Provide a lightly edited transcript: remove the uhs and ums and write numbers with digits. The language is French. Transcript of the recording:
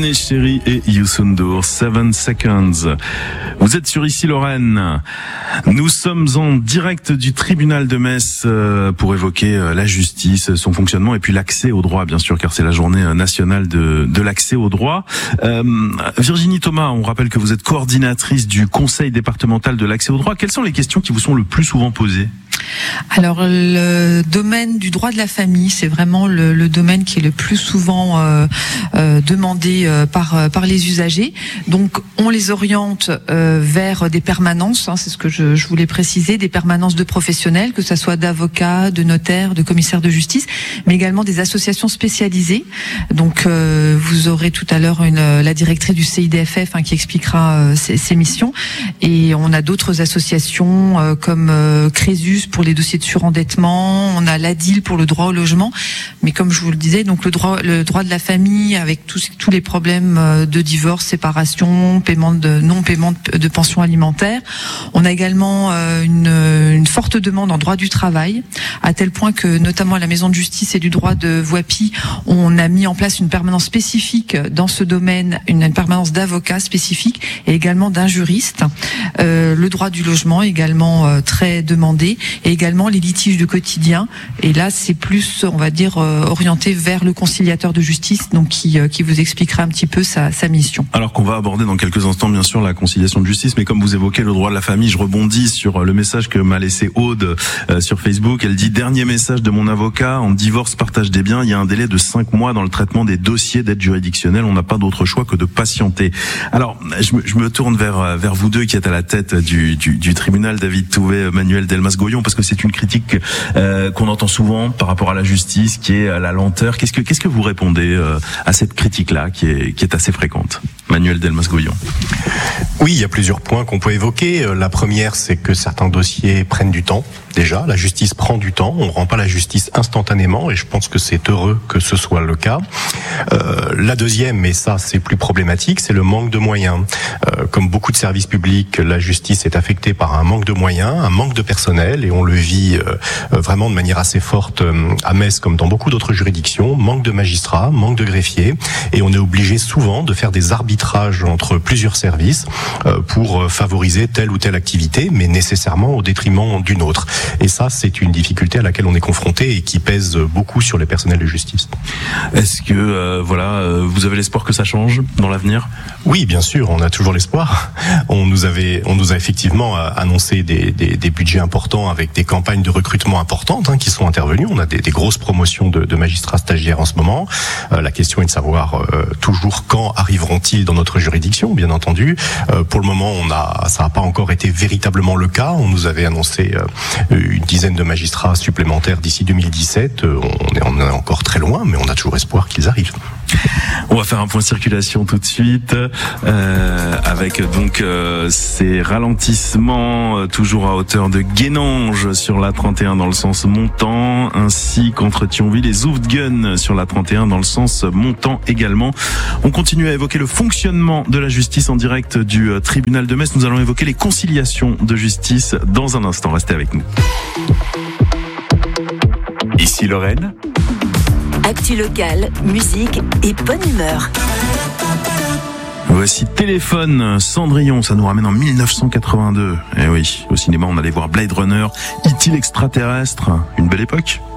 Néné Chéri et Youssou N'Dour, 7 Seconds. Vous êtes sur Ici Lorraine. Nous sommes en direct du tribunal de Metz pour évoquer la justice, son fonctionnement et puis l'accès au droit, bien sûr, car c'est la journée nationale de l'accès au droit. Virginie Thomas, on rappelle que vous êtes coordinatrice du conseil départemental de l'accès au droit. Quelles sont les questions qui vous sont le plus souvent posées ? Alors, le domaine du droit de la famille, c'est vraiment le domaine qui est le plus souvent demandé par les usagers. Donc, on les oriente vers des permanences, c'est ce que je voulais préciser, des permanences de professionnels, que ça soit d'avocats, de notaires, de commissaires de justice, mais également des associations spécialisées. Donc, vous aurez tout à l'heure la directrice du CIDFF qui expliquera ses missions. Et on a d'autres associations comme Crésus pour les dossiers de surendettement, on a l'ADIL pour le droit au logement, mais comme je vous le disais, donc le droit de la famille avec tous les problèmes de divorce, séparation, non-paiement de pension alimentaire. On a également une forte demande en droit du travail, à tel point que notamment à la Maison de justice et du droit de Voipy, on a mis en place une permanence spécifique dans ce domaine, une permanence d'avocat spécifique et également d'un juriste. Le droit du logement également très demandé, et également les litiges du quotidien. Et là, c'est plus, on va dire, orienté vers le conciliateur de justice, donc qui vous expliquera un petit peu sa mission. Alors qu'on va aborder dans quelques instants, bien sûr, la conciliation de justice, mais comme vous évoquez le droit de la famille, je rebondis sur le message que m'a laissé Aude sur Facebook. Elle dit: dernier message de mon avocat, en divorce, partage des biens, il y a un délai de 5 mois dans le traitement des dossiers d'aide juridictionnelle. On n'a pas d'autre choix que de patienter. Alors, je me tourne vers vous deux qui êtes à la tête du tribunal, David Touvet, Manuel Delmas-Goyon, parce que c'est une critique qu'on entend souvent par rapport à la justice, qui est la lenteur. Qu'est-ce que vous répondez à cette critique-là, qui est assez fréquente, Manuel Delmas-Goyon? Oui, il y a plusieurs points qu'on peut évoquer. La première, c'est que certains dossiers prennent du temps. Déjà, la justice prend du temps. On ne rend pas la justice instantanément, et je pense que c'est heureux que ce soit le cas. La deuxième, et ça c'est plus problématique, c'est le manque de moyens. Comme beaucoup de services publics, la justice est affectée par un manque de moyens, un manque de personnel, et on le vit vraiment de manière assez forte à Metz comme dans beaucoup d'autres juridictions. Manque de magistrats, manque de greffiers, et on est obligé souvent de faire des arbitrages entre plusieurs services pour favoriser telle ou telle activité, mais nécessairement au détriment d'une autre. Et ça, c'est une difficulté à laquelle on est confronté et qui pèse beaucoup sur les personnels de justice. Est-ce que vous avez l'espoir que ça change dans l'avenir ? Oui, bien sûr, on a toujours l'espoir. On nous a effectivement annoncé des budgets importants avec des campagnes de recrutement importantes qui sont intervenues. On a des grosses promotions de magistrats stagiaires en ce moment. La question est de savoir toujours quand arriveront-ils dans notre juridiction, bien entendu. Pour le moment, ça n'a pas encore été véritablement le cas. On nous avait annoncé une dizaine de magistrats supplémentaires d'ici 2017. On est encore très loin, mais on a toujours espoir qu'ils arrivent. On va faire un point circulation tout de suite, avec donc ces ralentissements toujours à hauteur de Guénange sur la 31 dans le sens montant, ainsi qu'entre Thionville et Zoufdgun sur la 31 dans le sens montant également. On continue à évoquer le fonctionnement de la justice en direct du tribunal de Metz. Nous allons évoquer les conciliations de justice dans un instant. Restez avec nous. Ici Lorraine. Actu locale, musique et bonne humeur. Voici Téléphone, Cendrillon, ça nous ramène en 1982. Eh oui, au cinéma on allait voir Blade Runner, E.T. l'extraterrestre, une belle époque.